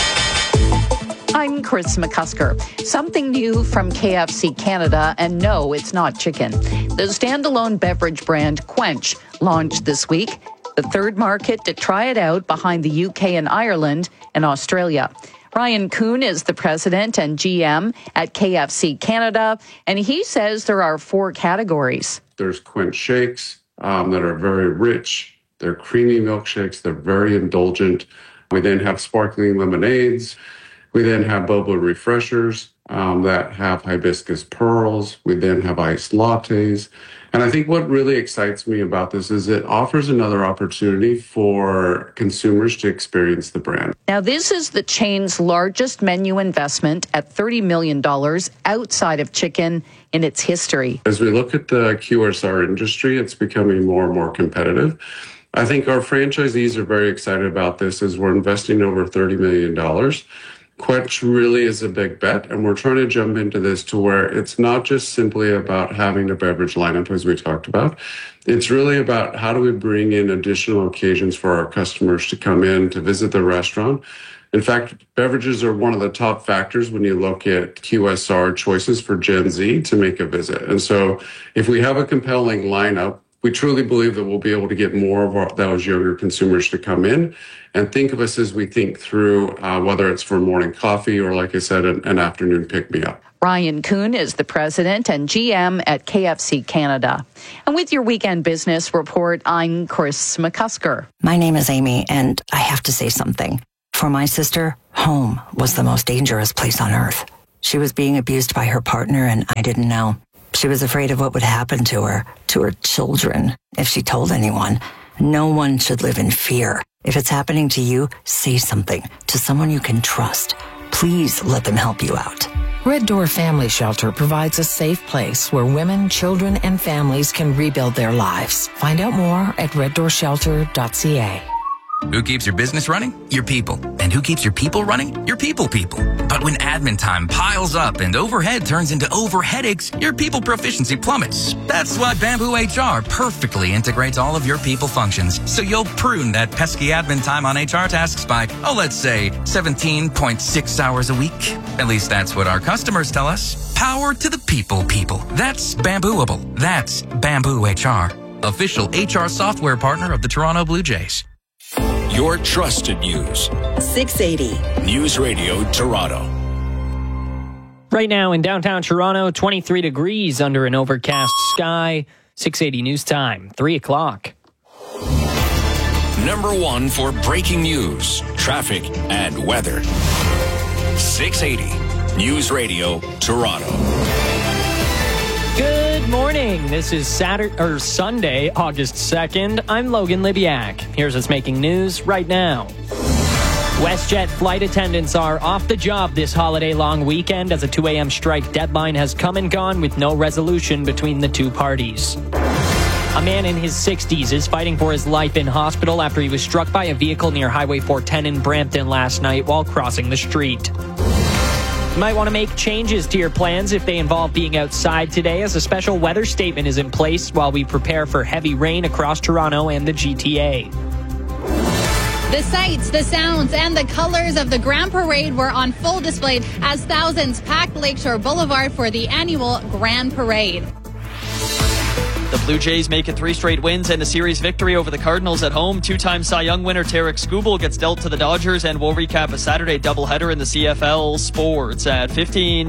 I'm Chris McCusker. Something new from KFC Canada, and no, it's not chicken. The standalone beverage brand Quench launched this week, the third market to try it out behind the UK and Ireland and Australia. Ryan Kuhn is the president and GM at KFC Canada, and he says there are 4 categories. There's Quench shakes that are very rich. They're creamy milkshakes. They're very indulgent. We then have sparkling lemonades. We then have boba refreshers. that have hibiscus pearls. We then have iced lattes. And I think what really excites me about this is it offers another opportunity for consumers to experience the brand. Now, this is the chain's largest menu investment at $30 million outside of chicken in its history. As we look at the QSR industry, it's becoming more and more competitive. I think our franchisees are very excited about this as we're investing over $30 million. Quench really is a big bet, and we're trying to jump into this to where it's not just simply about having a beverage lineup, as we talked about. It's really about how do we bring in additional occasions for our customers to come in to visit the restaurant. In fact, beverages are one of the top factors when you look at QSR choices for Gen Z to make a visit. And so if we have a compelling lineup, we truly believe that we'll be able to get more of those younger consumers to come in and think of us as we think through whether it's for morning coffee or, like I said, an afternoon pick-me-up. Ryan Kuhn is the president and GM at KFC Canada. And with your weekend business report, I'm Chris McCusker. My name is Amy, and I have to say something. For my sister, home was the most dangerous place on earth. She was being abused by her partner, and I didn't know. She was afraid of what would happen to her children, if she told anyone. No one should live in fear. If it's happening to you, say something to someone you can trust. Please let them help you out. Red Door Family Shelter provides a safe place where women, children, and families can rebuild their lives. Find out more at reddoorshelter.ca. Who keeps your business running? Your people. And who keeps your people running? Your people. But when admin time piles up and overhead turns into overheadaches, your people proficiency plummets. That's why Bamboo HR perfectly integrates all of your people functions, so you'll prune that pesky admin time on HR tasks by, let's say, 17.6 hours a week. At least that's what our customers tell us. Power to the people. That's Bambooable. That's Bamboo HR, official HR software partner of the Toronto Blue Jays. Your trusted news. 680 News Radio Toronto. Right now in downtown Toronto, 23 degrees under an overcast sky. 680 News Time, 3 o'clock. Number one for breaking news, traffic, and weather. 680 News Radio Toronto. Good morning. This is Sunday, August 2nd. I'm Logan Libyak. Here's what's making news right now. WestJet flight attendants are off the job this holiday-long weekend as a 2 a.m. strike deadline has come and gone with no resolution between the two parties. A man in his 60s is fighting for his life in hospital after he was struck by a vehicle near Highway 410 in Brampton last night while crossing the street. You might want to make changes to your plans if they involve being outside today, as a special weather statement is in place while we prepare for heavy rain across Toronto and the GTA. The sights, the sounds, and the colors of the Grand Parade were on full display as thousands packed Lakeshore Boulevard for the annual Grand Parade. The Blue Jays make it 3 straight wins and a series victory over the Cardinals at home. 2-time Cy Young winner Tarek Skubal gets dealt to the Dodgers, and we'll recap a Saturday doubleheader in the CFL Sports at 15.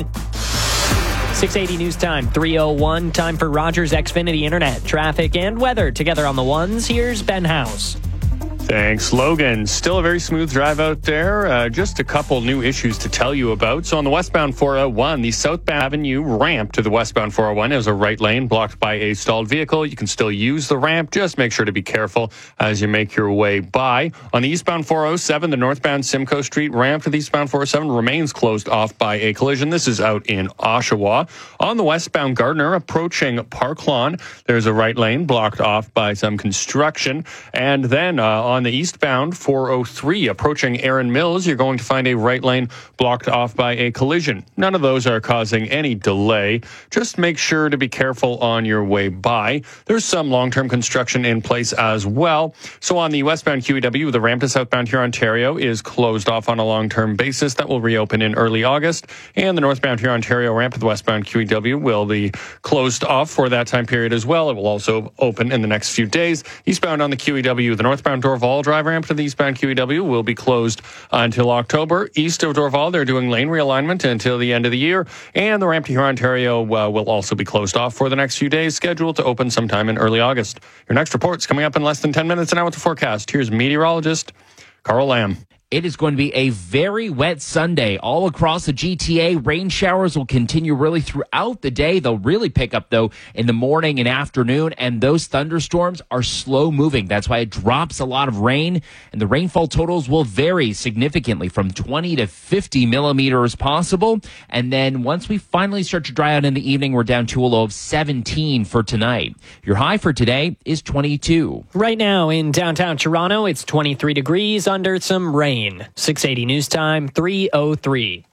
680 News Time, 3:01. Time for Rogers Xfinity Internet, traffic, and weather together on the ones. Here's Ben House. Thanks, Logan. Still a very smooth drive out there. Just a couple new issues to tell you about. So on the westbound 401, the southbound Avenue ramp to the westbound 401 is a right lane blocked by a stalled vehicle. You can still use the ramp. Just make sure to be careful as you make your way by. On the eastbound 407, the northbound Simcoe Street ramp to the eastbound 407 remains closed off by a collision. This is out in Oshawa. On the westbound Gardner, approaching Park Lawn, there's a right lane blocked off by some construction. And then on the eastbound 403, approaching Erin Mills, you're going to find a right lane blocked off by a collision. None of those are causing any delay. Just make sure to be careful on your way by. There's some long-term construction in place as well. So on the westbound QEW, the ramp to southbound Huron, Ontario is closed off on a long-term basis. That will reopen in early August. And the northbound Huron, Ontario ramp to the westbound QEW will be closed off for that time period as well. It will also open in the next few days. Eastbound on the QEW, the northbound Dorval Drive ramp to the eastbound QEW will be closed until October. East of Dorval, they're doing lane realignment until the end of the year. And the ramp to Huron, Ontario will also be closed off for the next few days, scheduled to open sometime in early August. Your next report's coming up in less than 10 minutes. And now with the forecast, here's meteorologist Carl Lamb. It is going to be a very wet Sunday all across the GTA. Rain showers will continue really throughout the day. They'll really pick up, though, in the morning and afternoon, and those thunderstorms are slow moving. That's why it drops a lot of rain, and the rainfall totals will vary significantly from 20 to 50 millimeters possible. And then once we finally start to dry out in the evening, we're down to a low of 17 for tonight. Your high for today is 22. Right now in downtown Toronto, it's 23 degrees under some rain. 680 News Time, 3:03.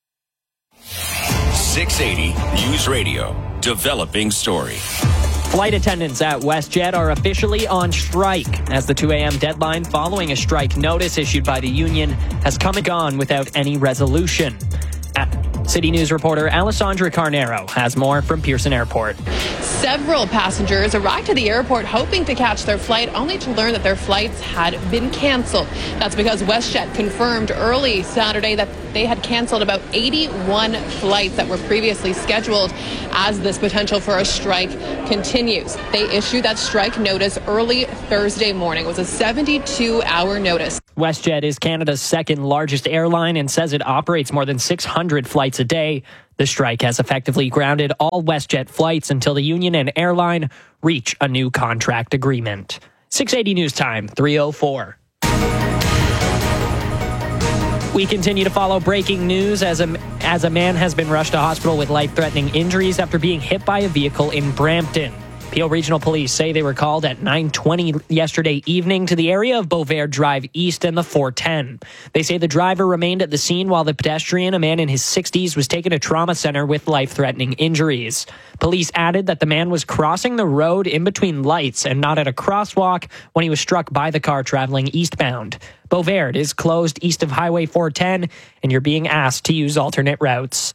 680 News Radio, developing story. Flight attendants at WestJet are officially on strike as the 2 a.m. deadline following a strike notice issued by the union has come and gone without any resolution. City News reporter Alessandra Carnero has more from Pearson Airport. Several passengers arrived to the airport hoping to catch their flight, only to learn that their flights had been canceled. That's because WestJet confirmed early Saturday that they had canceled about 81 flights that were previously scheduled as this potential for a strike continues. They issued that strike notice early Thursday morning. It was a 72-hour notice. WestJet is Canada's second largest airline and says it operates more than 600 flights a day. The strike has effectively grounded all WestJet flights until the union and airline reach a new contract agreement. 680 News Time, 3:04. We continue to follow breaking news as a man has been rushed to hospital with life-threatening injuries after being hit by a vehicle in Brampton. Peel Regional Police say they were called at 9:20 yesterday evening to the area of Beauvert Drive East and the 410. They say the driver remained at the scene while the pedestrian, a man in his 60s, was taken to trauma center with life-threatening injuries. Police added that the man was crossing the road in between lights and not at a crosswalk when he was struck by the car traveling eastbound. Beauvert is closed east of Highway 410, and you're being asked to use alternate routes.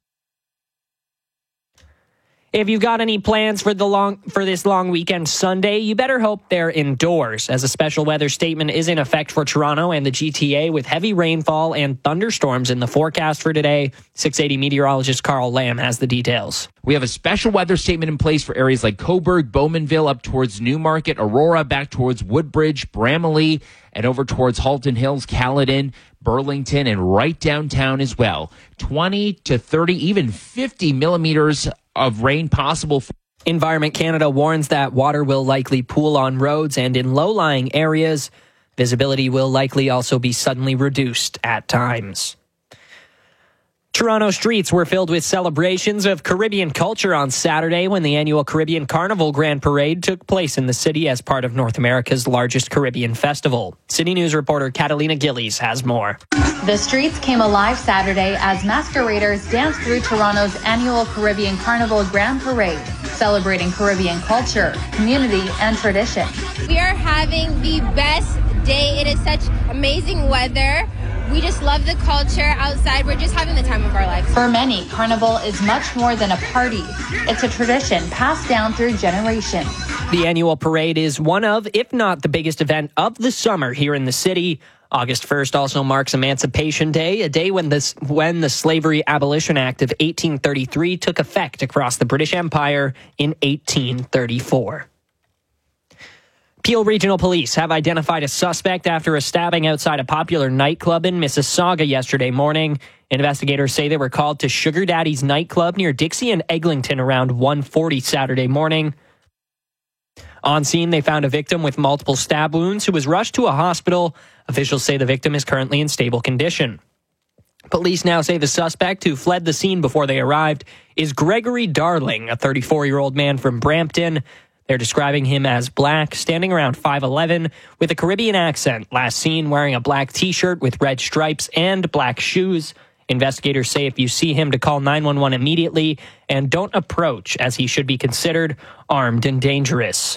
If you've got any plans for this long weekend Sunday, you better hope they're indoors, as a special weather statement is in effect for Toronto and the GTA with heavy rainfall and thunderstorms in the forecast for today. 680 meteorologist Carl Lamb has the details. We have a special weather statement in place for areas like Cobourg, Bowmanville, up towards Newmarket, Aurora, back towards Woodbridge, Bramalea, and over towards Halton Hills, Caledon, Burlington, and right downtown as well. 20 to 30, even 50 millimeters of rain possible. Environment Canada warns that water will likely pool on roads and in low-lying areas. Visibility will likely also be suddenly reduced at times. Toronto streets were filled with celebrations of Caribbean culture on Saturday when the annual Caribbean Carnival Grand Parade took place in the city as part of North America's largest Caribbean festival. City News reporter Catalina Gillies has more. The streets came alive Saturday as masqueraders danced through Toronto's annual Caribbean Carnival Grand Parade, celebrating Caribbean culture, community, and tradition. We are having the best day. It is such amazing weather. We just love the culture outside. We're just having the time of our lives. For many, Carnival is much more than a party. It's a tradition passed down through generations. The annual parade is one of, if not the biggest event of the summer here in the city. August 1st also marks Emancipation Day, a day when the Slavery Abolition Act of 1833 took effect across the British Empire in 1834. Peel Regional Police have identified a suspect after a stabbing outside a popular nightclub in Mississauga yesterday morning. Investigators say they were called to Sugar Daddy's nightclub near Dixie and Eglinton around 1:40 Saturday morning. On scene, they found a victim with multiple stab wounds who was rushed to a hospital. Officials say the victim is currently in stable condition. Police now say the suspect, who fled the scene before they arrived, is Gregory Darling, a 34-year-old man from Brampton. They're describing him as black, standing around 5'11", with a Caribbean accent, last seen wearing a black T-shirt with red stripes and black shoes. Investigators say if you see him to call 911 immediately and don't approach, as he should be considered armed and dangerous.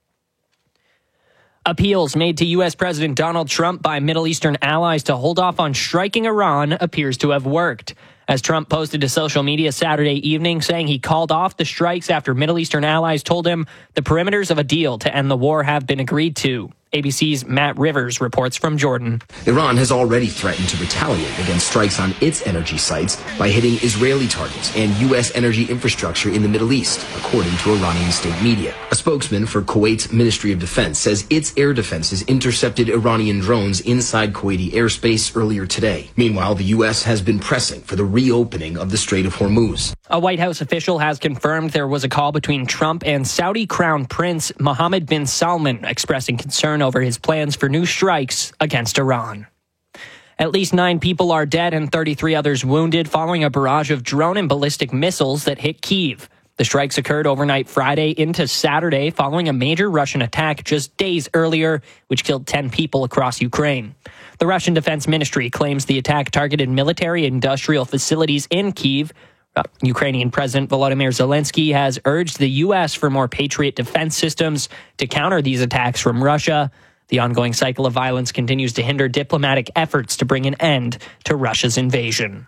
Appeals made to U.S. President Donald Trump by Middle Eastern allies to hold off on striking Iran appears to have worked, as Trump posted to social media Saturday evening saying he called off the strikes after Middle Eastern allies told him the perimeters of a deal to end the war have been agreed to. ABC's Matt Rivers reports from Jordan. Iran has already threatened to retaliate against strikes on its energy sites by hitting Israeli targets and U.S. energy infrastructure in the Middle East, according to Iranian state media. A spokesman for Kuwait's Ministry of Defense says its air defenses intercepted Iranian drones inside Kuwaiti airspace earlier today. Meanwhile, the U.S. has been pressing for the reopening of the Strait of Hormuz. A White House official has confirmed there was a call between Trump and Saudi Crown Prince Mohammed bin Salman, expressing concern over his plans for new strikes against Iran. At least 9 people are dead and 33 others wounded following a barrage of drone and ballistic missiles that hit Kyiv. The strikes occurred overnight Friday into Saturday following a major Russian attack just days earlier, which killed 10 people across Ukraine. The Russian Defense Ministry claims the attack targeted military and industrial facilities in Kyiv. Ukrainian President Volodymyr Zelensky has urged the U.S. for more Patriot defense systems to counter these attacks from Russia. The ongoing cycle of violence continues to hinder diplomatic efforts to bring an end to Russia's invasion.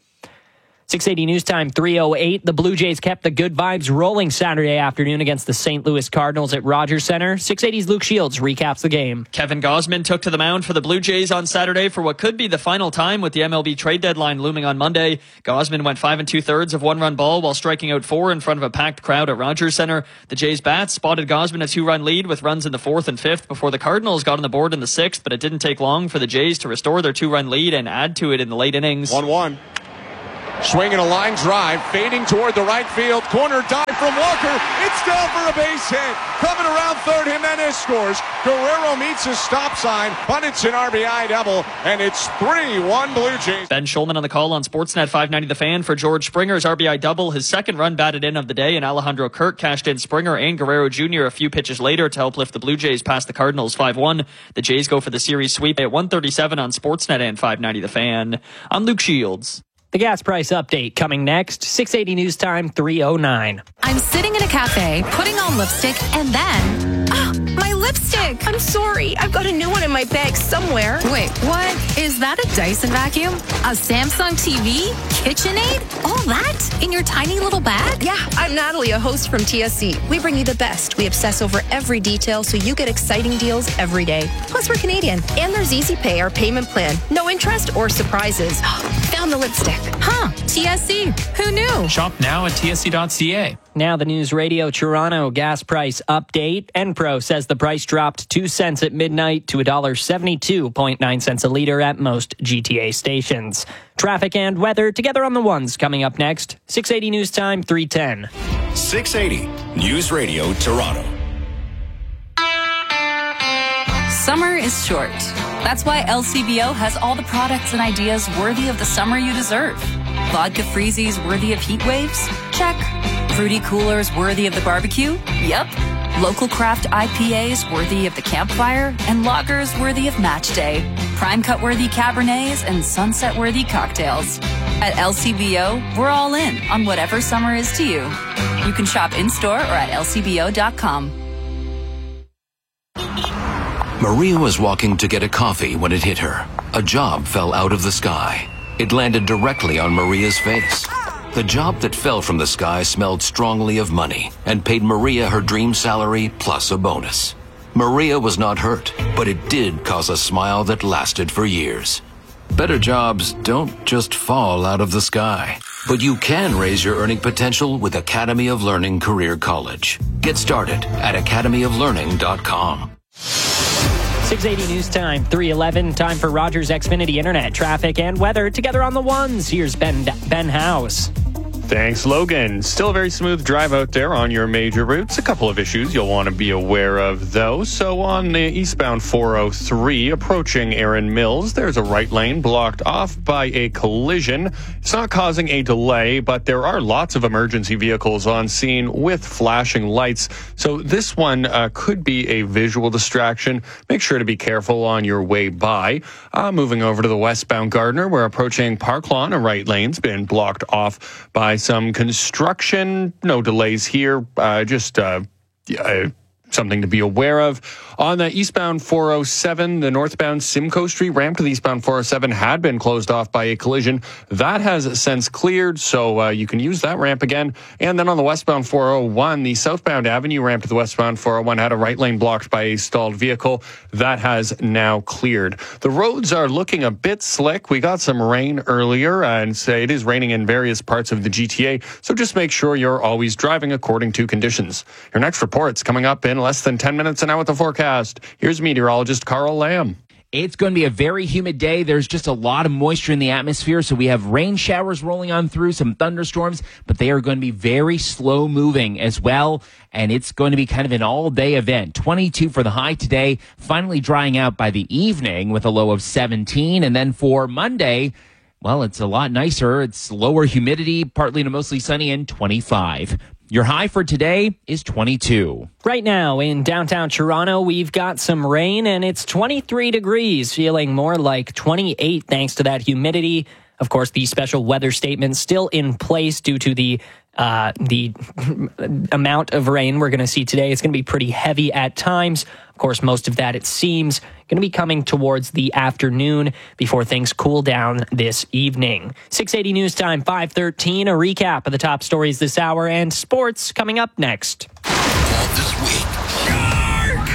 680 News Time, 3:08. The Blue Jays kept the good vibes rolling Saturday afternoon against the St. Louis Cardinals at Rogers Center. 680's Luke Shields recaps the game. Kevin Gausman took to the mound for the Blue Jays on Saturday for what could be the final time with the MLB trade deadline looming on Monday. Gausman went 5 2/3 of one-run ball while striking out 4 in front of a packed crowd at Rogers Center. The Jays bats spotted Gausman a 2-run lead with runs in the 4th and 5th before the Cardinals got on the board in the 6th, but it didn't take long for the Jays to restore their 2-run lead and add to it in the late innings. 1-1. Swinging a line drive, fading toward the right field corner, dive from Walker. It's down for a base hit. Coming around third, Jimenez scores. Guerrero meets his stop sign, but it's an RBI double, and it's 3-1 Blue Jays. Ben Schulman on the call on Sportsnet 590 The Fan for George Springer's RBI double, his second run batted in of the day, and Alejandro Kirk cashed in Springer and Guerrero Jr. a few pitches later to help lift the Blue Jays past the Cardinals 5-1. The Jays go for the series sweep at 1:37 on Sportsnet and 590 The Fan. I'm Luke Shields. The gas price update coming next. 680 News Time, 3:09. I'm sitting in a cafe, putting on lipstick, and then... my lipstick! I'm sorry. I've got a new one in my bag somewhere. Wait, what? Is that a Dyson vacuum? A Samsung TV? KitchenAid? All that? In your tiny little bag? Yeah, I'm Natalie, a host from TSC. We bring you the best. We obsess over every detail so you get exciting deals every day. Plus, we're Canadian. And there's Easy Pay, our payment plan. No interest or surprises. Found the lipstick. Huh, TSC. Who knew? Shop now at tsc.ca. Now the News Radio Toronto gas price update. Enpro says the price dropped 2 cents at midnight to $1.72.9 a liter at most GTA stations. Traffic and weather together on the ones coming up next. 680 News Time, 3:10. 680 News Radio Toronto. Summer is short. That's why LCBO has all the products and ideas worthy of the summer you deserve. Vodka freezies worthy of heat waves? Check. Fruity coolers worthy of the barbecue? Yep. Local craft IPAs worthy of the campfire? And lagers worthy of match day. Prime cut worthy Cabernets and sunset worthy cocktails. At LCBO, we're all in on whatever summer is to you. You can shop in-store or at lcbo.com. Maria was walking to get a coffee when it hit her. A job fell out of the sky. It landed directly on Maria's face. The job that fell from the sky smelled strongly of money and paid Maria her dream salary plus a bonus. Maria was not hurt, but it did cause a smile that lasted for years. Better jobs don't just fall out of the sky, but you can raise your earning potential with Academy of Learning Career College. Get started at academyoflearning.com. 680 News Time, 3:11. Time for Rogers Xfinity Internet traffic and weather together on the ones. Here's Ben House. Thanks, Logan. Still a very smooth drive out there on your major routes. A couple of issues you'll want to be aware of, though. So on the eastbound 403, approaching Erin Mills, there's a right lane blocked off by a collision. It's not causing a delay, but there are lots of emergency vehicles on scene with flashing lights. So this one could be a visual distraction. Make sure to be careful on your way by. Moving over to the westbound Gardner, we're approaching Park Lawn. A right lane's been blocked off by some construction. No delays here. something to be aware of. On the eastbound 407, the northbound Simcoe Street ramp to the eastbound 407 had been closed off by a collision. That has since cleared, so you can use that ramp again. And then on the westbound 401, the southbound Avenue ramp to the westbound 401 had a right lane blocked by a stalled vehicle. That has now cleared. The roads are looking a bit slick. We got some rain earlier, and it is raining in various parts of the GTA, so just make sure you're always driving according to conditions. Your next report's coming up in less than 10 minutes, and now with the forecast, here's meteorologist Carl Lamb. It's going to be a very humid day. There's just a lot of moisture in the atmosphere, so we have rain showers rolling on through, some thunderstorms, but they are going to be very slow moving as well, and it's going to be kind of an all-day event. 22 for the high today, finally drying out by the evening with a low of 17, and then for Monday, well, it's a lot nicer. It's lower humidity, partly to mostly sunny, and 25. Your high for today is 22. Right now in downtown Toronto, we've got some rain and it's 23 degrees, feeling more like 28 thanks to that humidity. Of course, the special weather statement still in place due to the amount of rain we're going to see today. It's going to be pretty heavy at times. Of course, most of that, it seems, going to be coming towards the afternoon before things cool down this evening. 680 News Time, 5:13. A recap of the top stories this hour and sports coming up next. All this week. Shark!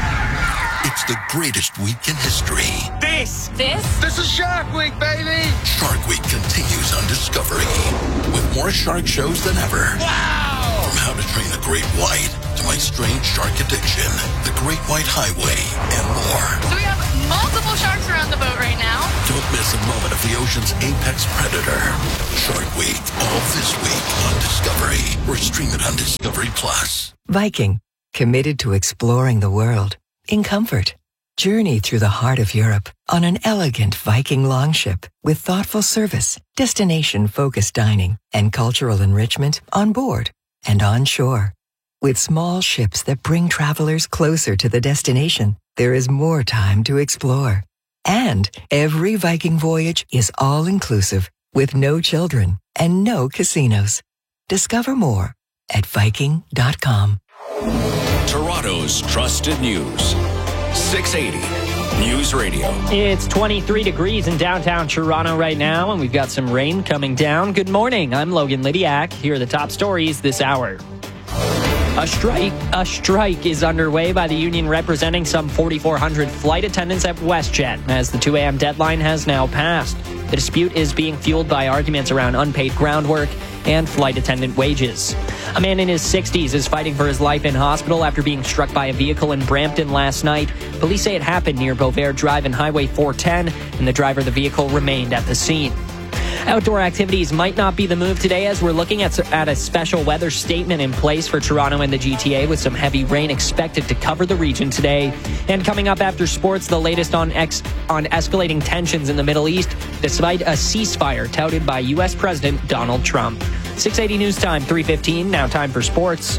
It's the greatest week in history. This is Shark Week, baby! Shark Week continues on Discovery with more shark shows than ever. Wow! From How to Train a Great White to My Strange Shark Addiction, The Great White Highway, and more. So we have multiple sharks around the boat right now. Don't miss a moment of the ocean's apex predator. Shark Week, all this week on Discovery, or stream it on Discovery Plus. Viking, committed to exploring the world in comfort. Journey through the heart of Europe on an elegant Viking longship with thoughtful service, destination-focused dining, and cultural enrichment on board and on shore. With small ships that bring travelers closer to the destination, there is more time to explore. And every Viking voyage is all-inclusive with no children and no casinos. Discover more at Viking.com. Toronto's trusted news. 680 News Radio. It's 23 degrees in downtown Toronto right now, and we've got some rain coming down. Good morning. I'm Logan Lydiak. Here are the top stories this hour. A strike is underway by the union representing some 4,400 flight attendants at WestJet, as the 2 a.m. deadline has now passed. The dispute is being fueled by arguments around unpaid groundwork and flight attendant wages. A man in his 60s is fighting for his life in hospital after being struck by a vehicle in Brampton last night. Police say it happened near Beauvais Drive and Highway 410, and the driver of the vehicle remained at the scene. Outdoor activities might not be the move today, as we're looking at a special weather statement in place for Toronto and the GTA, with some heavy rain expected to cover the region today. And coming up after sports, the latest on escalating tensions in the Middle East, despite a ceasefire touted by U.S. President Donald Trump. 680 News Time, 3:15. Now time for sports.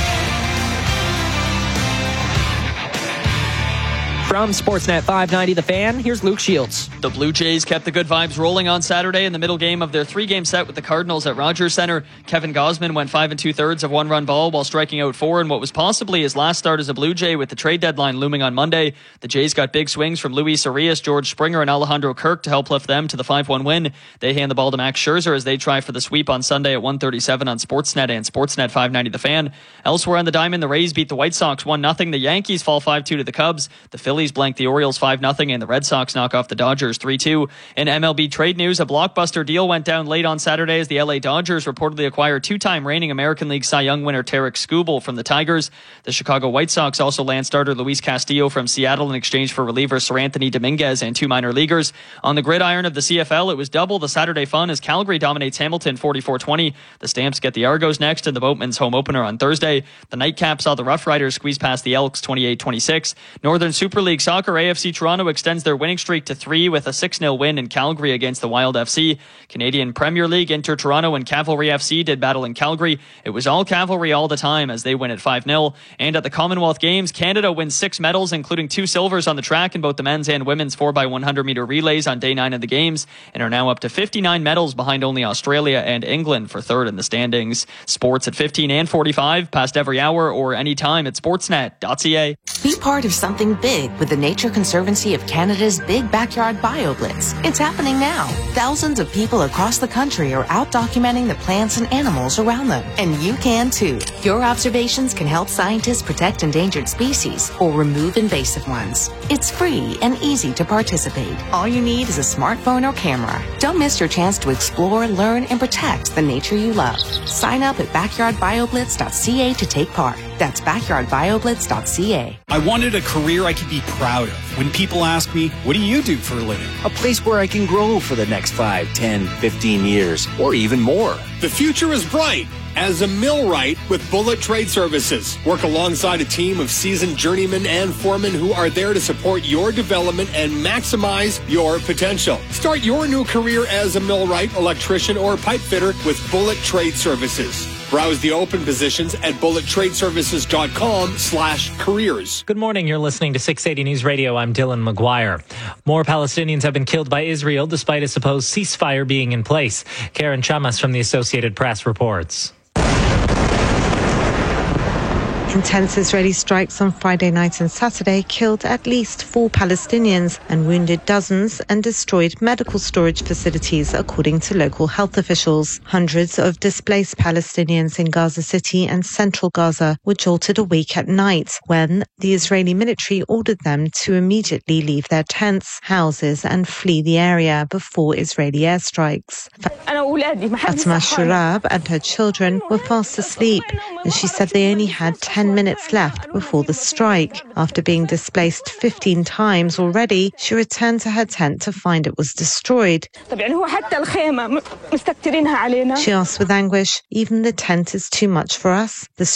From Sportsnet 590 The Fan, here's Luke Shields. The Blue Jays kept the good vibes rolling on Saturday in the middle game of their 3-game set with the Cardinals at Rogers Centre. Kevin Gausman went 5 2/3 of one-run ball while striking out 4 in what was possibly his last start as a Blue Jay, with the trade deadline looming on Monday. The Jays got big swings from Luis Arias, George Springer, and Alejandro Kirk to help lift them to the 5-1 win. They hand the ball to Max Scherzer as they try for the sweep on Sunday at 1:37 on Sportsnet and Sportsnet 590 The Fan. Elsewhere on the diamond, the Rays beat the White Sox 1-0. The Yankees fall 5-2 to the Cubs. The Phillies blank the Orioles 5-0, and the Red Sox knock off the Dodgers 3-2. In MLB trade news, a blockbuster deal went down late on Saturday as the LA Dodgers reportedly acquired 2-time reigning American League Cy Young winner Tarik Skubal from the Tigers. The Chicago White Sox also land starter Luis Castillo from Seattle in exchange for reliever Seranthony Dominguez and 2 minor leaguers. On the gridiron of the CFL, it was double the Saturday fun as Calgary dominates Hamilton 44-20. The Stamps get the Argos next in the Boatman's home opener on Thursday. The nightcap saw the Rough Riders squeeze past the Elks 28-26. Northern Super League League Soccer, AFC Toronto extends their winning streak to 3 with a 6-0 win in Calgary against the Wild FC. Canadian Premier League, Inter Toronto and Cavalry FC did battle in Calgary. It was all Cavalry all the time as they win at 5-0. And at the Commonwealth Games, Canada wins 6 medals, including 2 silvers on the track in both the men's and women's 4x100-meter relays on day 9 of the Games, and are now up to 59 medals behind only Australia and England for third in the standings. Sports at 15 and 45, past every hour or anytime at sportsnet.ca. Be part of something big with the Nature Conservancy of Canada's Big Backyard BioBlitz. It's happening now. Thousands of people across the country are out documenting the plants and animals around them. And you can too. Your observations can help scientists protect endangered species or remove invasive ones. It's free and easy to participate. All you need is a smartphone or camera. Don't miss your chance to explore, learn, and protect the nature you love. Sign up at backyardbioblitz.ca to take part. That's backyardbioblitz.ca. I wanted a career I could be proud of. When people ask me, what do you do for a living? A place where I can grow for the next 5, 10, 15 years, or even more. The future is bright as a millwright with Bullet Trade Services. Work alongside a team of seasoned journeymen and foremen who are there to support your development and maximize your potential. Start your new career as a millwright, electrician, or pipe fitter with Bullet Trade Services. Browse the open positions at bullettradeservices.com/careers. Good morning. You're listening to 680 News Radio. I'm Dylan McGuire. More Palestinians have been killed by Israel despite a supposed ceasefire being in place. Karen Chamas from the Associated Press reports. Intense Israeli strikes on Friday night and Saturday killed at least 4 Palestinians and wounded dozens and destroyed medical storage facilities, according to local health officials. Hundreds of displaced Palestinians in Gaza City and central Gaza were jolted awake at night when the Israeli military ordered them to immediately leave their tents, houses and flee the area before Israeli airstrikes. Fatma Shurab and her children were fast asleep, and she said they only had 10 minutes left before the strike. After being displaced 15 times already, she returned to her tent to find it was destroyed. She asked with anguish, even the tent is too much for us? The